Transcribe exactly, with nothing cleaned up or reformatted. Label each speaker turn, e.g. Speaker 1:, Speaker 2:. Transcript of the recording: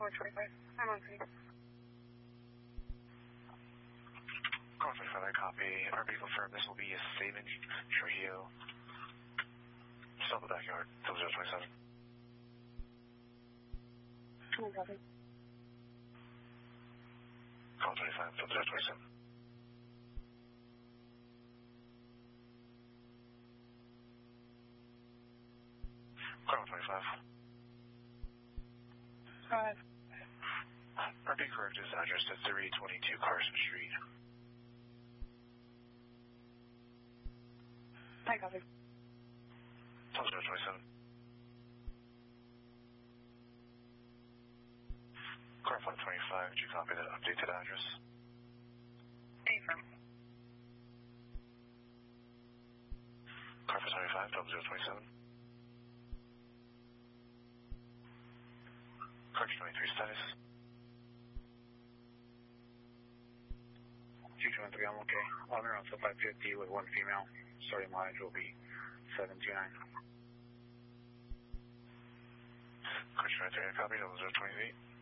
Speaker 1: four twenty-five. I'm on scene.
Speaker 2: Car twenty-five, I copy. R B confirmed this will be a Saban Trujillo. Still in the backyard, double zero twenty-seven.
Speaker 1: No copy.
Speaker 2: Car twenty-five, double zero twenty-seven. Car twenty-five.
Speaker 1: Go ahead.
Speaker 2: R B correct his address to three twenty-two Carson Street.
Speaker 1: I copy.
Speaker 2: Double zero twenty-seven. Car five twenty-five, did you copy that updated address?
Speaker 1: Affirm.
Speaker 2: Car five twenty-five, double zero twenty-seven. Car twenty-three status.
Speaker 3: two twenty-three, I'm okay. eleven around so five fifty with one female. Starting mileage will be seven two nine.
Speaker 2: Car twenty-three, I copy, double zero twenty-eight.